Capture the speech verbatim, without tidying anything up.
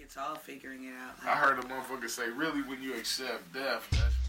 it's all figuring it out. I heard a motherfucker say, really, when you accept death, that's